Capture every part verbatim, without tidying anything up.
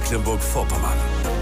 Mecklenburg-Vorpommern.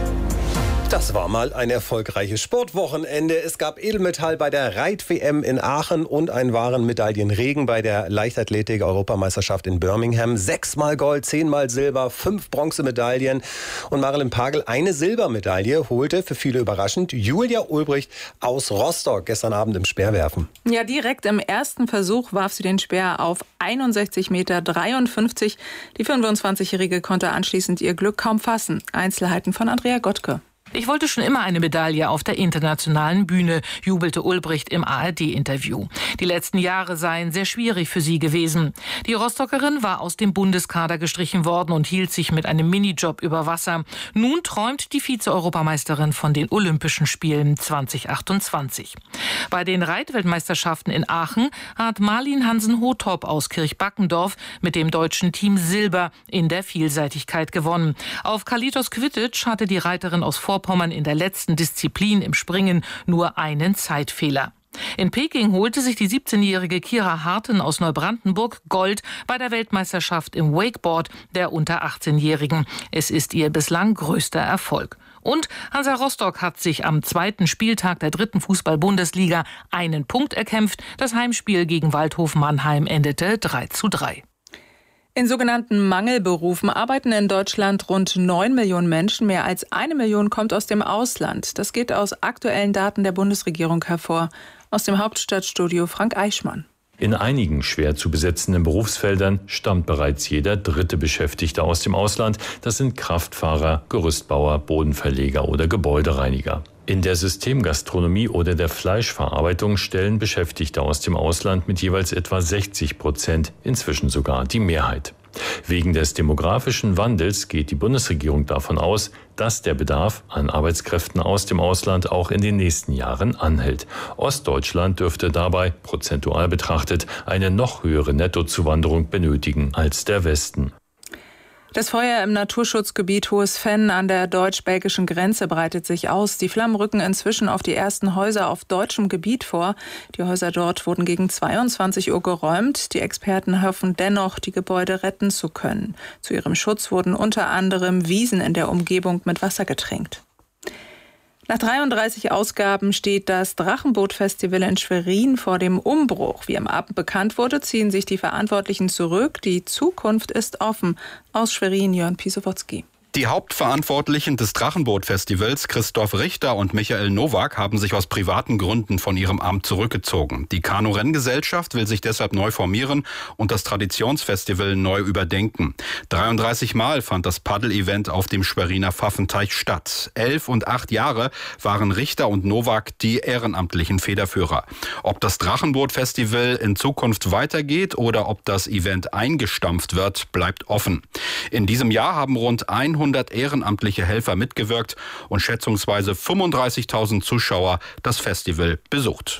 Das war mal ein erfolgreiches Sportwochenende. Es gab Edelmetall bei der Reit-W M in Aachen und einen wahren Medaillenregen bei der Leichtathletik-Europameisterschaft in Birmingham. Sechsmal Gold, zehnmal Silber, fünf Bronzemedaillen. Und Marilyn Pagel, eine Silbermedaille holte, für viele überraschend, Julia Ulbricht aus Rostock gestern Abend im Speerwerfen. Ja, direkt im ersten Versuch warf sie den Speer auf einundsechzig Komma dreiundfünfzig Meter. Die fünfundzwanzigjährige konnte anschließend ihr Glück kaum fassen. Einzelheiten von Andrea Gottke. Ich wollte schon immer eine Medaille auf der internationalen Bühne, jubelte Ulbricht im A R D-Interview. Die letzten Jahre seien sehr schwierig für sie gewesen. Die Rostockerin war aus dem Bundeskader gestrichen worden und hielt sich mit einem Minijob über Wasser. Nun träumt die Vize-Europameisterin von den Olympischen Spielen zwanzig achtundzwanzig. Bei den Reitweltmeisterschaften in Aachen hat Marlin Hansen-Hothop aus Kirchbackendorf mit dem deutschen Team Silber in der Vielseitigkeit gewonnen. Auf Kalitos Kvitic hatte die Reiterin aus Vorpommern in der letzten Disziplin im Springen nur einen Zeitfehler. In Peking holte sich die siebzehnjährige Kira Harten aus Neubrandenburg Gold bei der Weltmeisterschaft im Wakeboard der unter achtzehnjährigen. Es ist ihr bislang größter Erfolg. Und Hansa Rostock hat sich am zweiten Spieltag der dritten Fußball-Bundesliga einen Punkt erkämpft. Das Heimspiel gegen Waldhof Mannheim endete drei zu drei. In sogenannten Mangelberufen arbeiten in Deutschland rund neun Millionen Menschen. Mehr als eine Million kommt aus dem Ausland. Das geht aus aktuellen Daten der Bundesregierung hervor. Aus dem Hauptstadtstudio Frank Eichmann. In einigen schwer zu besetzenden Berufsfeldern stammt bereits jeder dritte Beschäftigte aus dem Ausland. Das sind Kraftfahrer, Gerüstbauer, Bodenverleger oder Gebäudereiniger. In der Systemgastronomie oder der Fleischverarbeitung stellen Beschäftigte aus dem Ausland mit jeweils etwa sechzig Prozent inzwischen sogar die Mehrheit. Wegen des demografischen Wandels geht die Bundesregierung davon aus, dass der Bedarf an Arbeitskräften aus dem Ausland auch in den nächsten Jahren anhält. Ostdeutschland dürfte dabei, prozentual betrachtet, eine noch höhere Nettozuwanderung benötigen als der Westen. Das Feuer im Naturschutzgebiet Hohes Venn an der deutsch-belgischen Grenze breitet sich aus. Die Flammen rücken inzwischen auf die ersten Häuser auf deutschem Gebiet vor. Die Häuser dort wurden gegen zweiundzwanzig Uhr geräumt. Die Experten hoffen dennoch, die Gebäude retten zu können. Zu ihrem Schutz wurden unter anderem Wiesen in der Umgebung mit Wasser getränkt. Nach dreiunddreißig Ausgaben steht das Drachenboot-Festival in Schwerin vor dem Umbruch. Wie am Abend bekannt wurde, ziehen sich die Verantwortlichen zurück. Die Zukunft ist offen. Aus Schwerin, Jörn Pisowotzki. Die Hauptverantwortlichen des Drachenboot-Festivals, Christoph Richter und Michael Nowak, haben sich aus privaten Gründen von ihrem Amt zurückgezogen. Die Kanu-Renngesellschaft will sich deshalb neu formieren und das Traditionsfestival neu überdenken. dreiunddreißig Mal fand das Paddel-Event auf dem Schweriner Pfaffenteich statt. Elf und acht Jahre waren Richter und Nowak die ehrenamtlichen Federführer. Ob das Drachenboot-Festival in Zukunft weitergeht oder ob das Event eingestampft wird, bleibt offen. In diesem Jahr haben rund hundert ehrenamtliche Helfer mitgewirkt und schätzungsweise fünfunddreißigtausend Zuschauer das Festival besucht.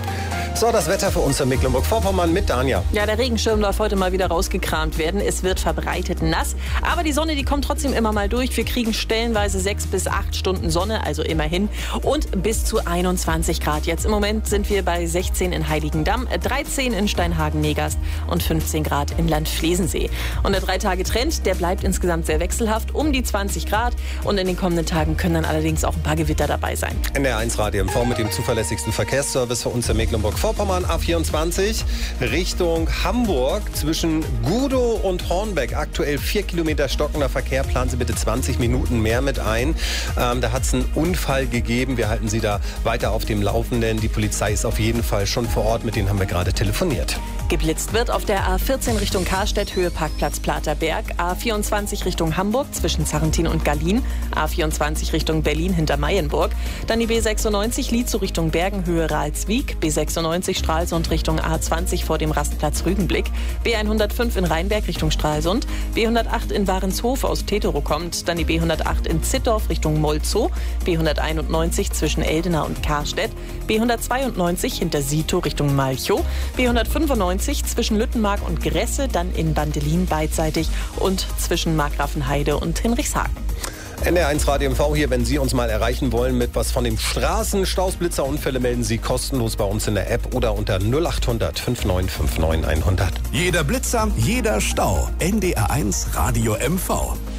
So, das Wetter für uns in Mecklenburg-Vorpommern mit Danja. Ja, der Regenschirm darf heute mal wieder rausgekramt werden. Es wird verbreitet nass, aber die Sonne, die kommt trotzdem immer mal durch. Wir kriegen stellenweise sechs bis acht Stunden Sonne, also immerhin, und bis zu einundzwanzig Grad. Jetzt im Moment sind wir bei sechzehn in Heiligendamm, dreizehn in Steinhagen-Negast und fünfzehn Grad in Landflesensee. Und der Drei-Tage-Trend, der bleibt insgesamt sehr wechselhaft, um die zwanzig Grad. Und in den kommenden Tagen können dann allerdings auch ein paar Gewitter dabei sein. N D R eins Radio M V mit dem zuverlässigsten Verkehrsservice für uns in Mecklenburg-Vorpommern. A vierundzwanzig Richtung Hamburg zwischen Gudow und Hornbeck. Aktuell vier Kilometer stockender Verkehr. Planen Sie bitte zwanzig Minuten mehr mit ein. Ähm, da hat es einen Unfall gegeben. Wir halten Sie da weiter auf dem Laufenden. Die Polizei ist auf jeden Fall schon vor Ort. Mit denen haben wir gerade telefoniert. Geblitzt wird auf der A vierzehn Richtung Karstedt, Höhe Parkplatz Platerberg, A vierundzwanzig Richtung Hamburg zwischen Zarrentin und Gallien, A vierundzwanzig Richtung Berlin hinter Mayenburg, dann die B sechsundneunzig Lietzow Richtung Bergen, Höhe Ralswiek, B sechsundneunzig Stralsund Richtung A zwanzig vor dem Rastplatz Rügenblick, B hundertfünf in Rheinberg Richtung Stralsund, B hundertacht in Warenshof aus Teterow kommt, dann die B hundertacht in Zittdorf Richtung Molzow, B hunderteinundneunzig zwischen Eldena und Karstedt, B hundertzweiundneunzig hinter Sito Richtung Malchow, B hundertfünfundneunzig zwischen Lüttenmark und Gresse, dann in Bandelin beidseitig und zwischen Markgrafenheide und Hinrichshagen. N D R eins Radio M V hier, wenn Sie uns mal erreichen wollen mit was von dem Straßenstaus, Blitzerunfälle, melden Sie kostenlos bei uns in der App oder unter null acht hundert fünf neun fünf neun hundert. Jeder Blitzer, jeder Stau. N D R eins Radio M V.